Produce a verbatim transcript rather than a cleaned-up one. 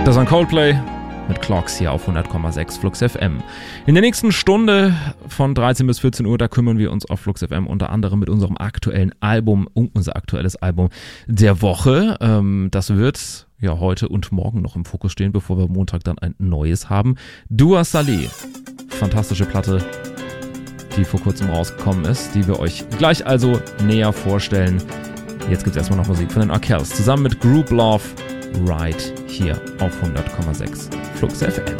Das war Coldplay mit Clocks hier auf hundert Komma sechs Flux F M. In der nächsten Stunde von dreizehn bis vierzehn Uhr, da kümmern wir uns auf Flux F M unter anderem mit unserem aktuellen Album, unser aktuelles Album der Woche. Ähm, das wird ja heute und morgen noch im Fokus stehen, bevor wir Montag dann ein neues haben. Dua Saleh, fantastische Platte, die vor kurzem rausgekommen ist, die wir euch gleich also näher vorstellen. Jetzt gibt es erstmal noch Musik von den Arkells zusammen mit Group Love, right hier auf hundert Komma sechs Flux F M.